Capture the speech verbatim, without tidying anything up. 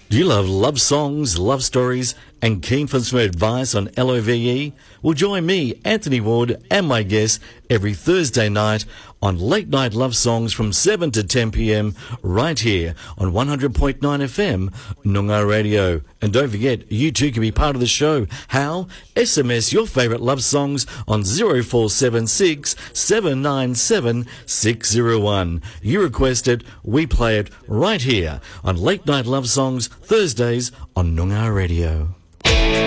Do you love love songs, love stories, and keen for some advice on L O V E? Well, join me, Anthony Ward, and my guests every Thursday night on Late Night Love Songs from seven to ten p.m. right here on one hundred point nine F M, Noongar Radio. And don't forget, you too can be part of the show. How? S M S your favourite love songs on zero four seven six, seven nine seven, six zero one. You request it, we play it right here on Late Night Love Songs, Thursdays on Noongar Radio.